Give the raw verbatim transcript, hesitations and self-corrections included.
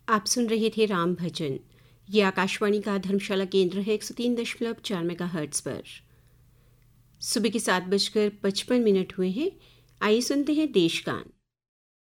आप सुन रहे थे राम भजन। ये आकाशवाणी का धर्मशाला केंद्र है एक सौ तीन दशमलव चार मेगा हर्ट्ज पर। सुबह के सात बजकर पचपन मिनट हुए हैं। आइए सुनते हैं देशगान।